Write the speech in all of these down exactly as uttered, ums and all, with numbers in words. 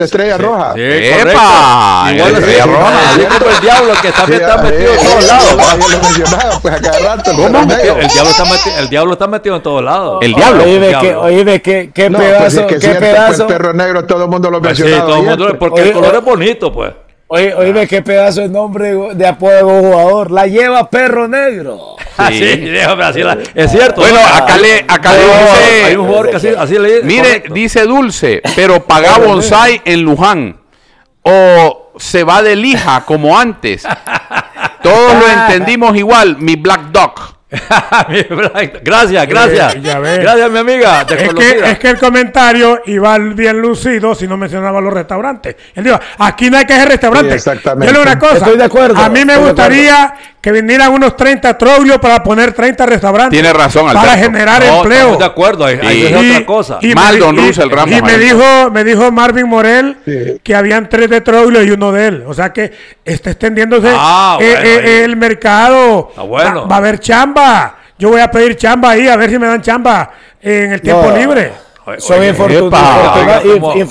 Estrella sí, Roja. Sí, ¡Epa! Igual Estrella Roja. Así como el diablo que también sí, está metido en todos lados. Lo mencionaba, pues a cada rato. ¿Cómo? El diablo, está metido, el diablo está metido en todos lados. El diablo. Oíme, que, oíme, que, qué no, pedazo, pues es que qué cierto, pedazo. Pues el perro negro todo el mundo lo pues menciona. Sí, todo el mundo, porque oye, el color oye, es bonito, pues. Oye, oíme, qué pedazo de nombre de apodo de un jugador. La lleva Perro Negro. Sí, sí déjame así la, es cierto. Bueno, ¿no? acá le, acá le no, dice. Hay un jugador que así, así le dice. Mire, correcto. dice Dulce, pero paga bonsai en Luján. O se va de lija como antes. Todos lo entendimos igual, mi Black Dog. Gracias, gracias. Eh, ya ves. Gracias, mi amiga. Es que, es que el comentario iba bien lucido si no mencionaba los restaurantes. Él dijo, aquí no hay que hacer restaurantes. Sí, exactamente. Yo le digo una cosa. Estoy de acuerdo. A mí me Estoy gustaría que vinieran unos treinta troglios para poner treinta restaurantes. Tiene razón, Alberto. Para generar no, empleo. Estamos de acuerdo. Ahí, ahí es otra cosa. Y Mal, me, don y, Russell Ramos. Y me ahí. dijo, me dijo Marvin Morel sí. que habían tres de Troglio y uno de él. O sea que está extendiéndose Ah, eh, bueno, eh, el mercado. Ah, bueno. va, va a haber chamba. Yo voy a pedir chamba ahí, a ver si me dan chamba en el tiempo No. libre. Soy infortunado.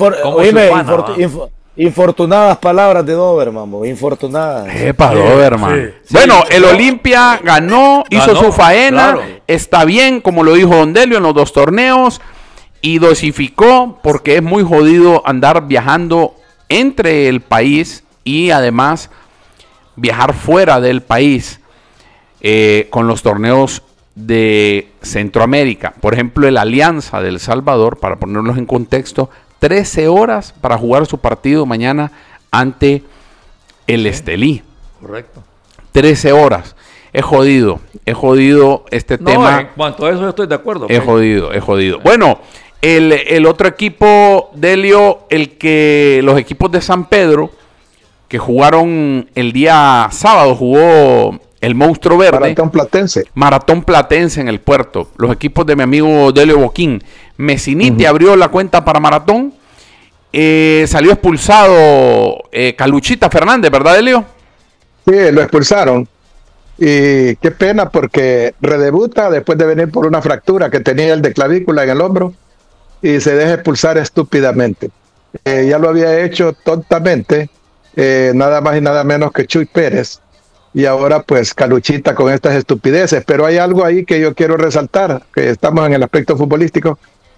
Infortunadas palabras de Doberman, bo, infortunadas. Epa, Doberman. sí, sí. Bueno, el Sí. Olimpia ganó, hizo Ganó, su faena, claro. está bien, como lo dijo Don Delio en los dos torneos, y dosificó porque es muy jodido andar viajando entre el país y además viajar fuera del país eh, con los torneos de Centroamérica. Por ejemplo, el Alianza del Salvador, para ponerlos en contexto, trece horas para jugar su partido mañana ante el Estelí. Correcto. trece horas. Es jodido, es jodido este No, tema. en cuanto a eso yo estoy de acuerdo. Es pues. jodido, es jodido. Bueno, el, el otro equipo, Delio, el que los equipos de San Pedro, que jugaron el día sábado, jugó el Monstruo Verde. Maratón Platense. Maratón Platense en el puerto. Los equipos de mi amigo Delio Boquín. Mesiniti uh-huh. abrió la cuenta para Maratón. Eh, salió expulsado eh, Caluchita Fernández, ¿verdad, Delio? Sí, lo expulsaron. Y qué pena porque redebuta después de venir por una fractura que tenía el de clavícula en el hombro y se deja expulsar estúpidamente. Eh, ya lo había hecho tontamente, eh, nada más y nada menos que Chuy Pérez. Y ahora pues Caluchita con estas estupideces. Pero hay algo ahí que yo quiero resaltar, que estamos en el aspecto futbolístico,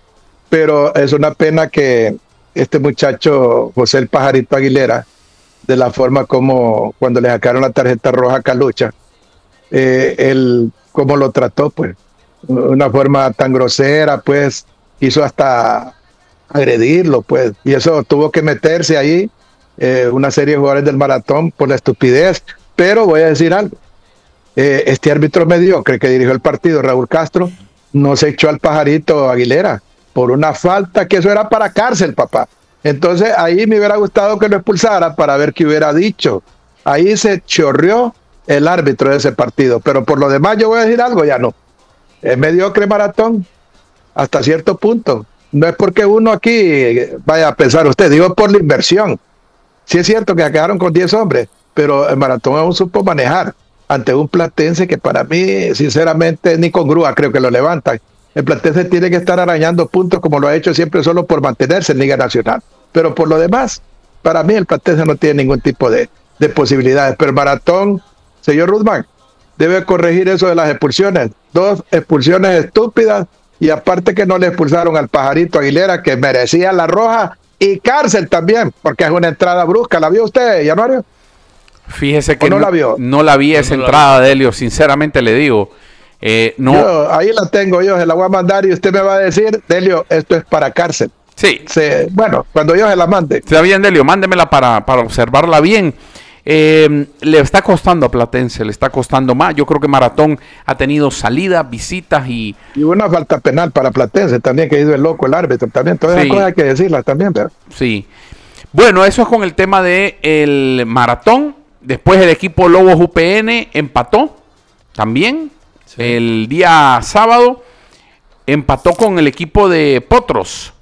pero es una pena que este muchacho José el Pajarito Aguilera, de la forma como cuando le sacaron la tarjeta roja a Calucha, eh, él cómo lo trató, pues, una forma tan grosera, pues, quiso hasta agredirlo, pues, y eso tuvo que meterse ahí eh, una serie de jugadores del Maratón por la estupidez. Pero voy a decir algo, eh, este árbitro mediocre que dirigió el partido, Raúl Castro, no se echó al Pajarito Aguilera por una falta que eso era para cárcel, papá. Entonces ahí me hubiera gustado que lo expulsara para ver qué hubiera dicho. Ahí se chorreó el árbitro de ese partido, pero por lo demás yo voy a decir algo, ya no. Es mediocre Maratón, hasta cierto punto. No es porque uno aquí vaya a pensar usted, digo por la inversión. Sí es cierto que quedaron con diez hombres, pero el Maratón aún supo manejar ante un Platense que para mí, sinceramente, ni con grúa creo que lo levantan. El Platense tiene que estar arañando puntos como lo ha hecho siempre solo por mantenerse en Liga Nacional. Pero por lo demás, para mí el Platense no tiene ningún tipo de, de posibilidades. Pero el Maratón, señor Ruthman, debe corregir eso de las expulsiones. Dos expulsiones estúpidas y aparte que no le expulsaron al Pajarito Aguilera, que merecía la roja y cárcel también, porque es una entrada brusca. ¿La vio usted, Januario? Fíjese que no, no la vio? No la vi esa no entrada, Delio, sinceramente le digo. Eh, no. Yo, ahí la tengo yo, se la voy a mandar y usted me va a decir, Delio, esto es para cárcel. Sí. Se, bueno, cuando yo se la mande. Está bien, Delio, mándemela para, para observarla bien. Eh, le está costando a Platense, le está costando más. Yo creo que Maratón ha tenido salidas, visitas y... Y una falta penal para Platense también, que ha ido el loco el árbitro también. Todas esas Sí. cosas hay que decirlas también, ¿verdad? Sí. Bueno, eso es con el tema del Maratón. Después el equipo Lobos U P N empató también. Sí. El día sábado empató con el equipo de Potros.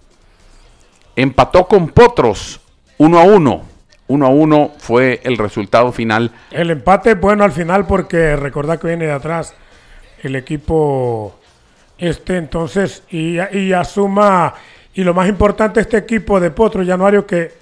Empató con Potros uno a uno. uno a uno fue el resultado final. El empate es bueno al final porque recordad que viene de atrás el equipo este, entonces, y, y asuma, y lo más importante este equipo de Potros, Januario, que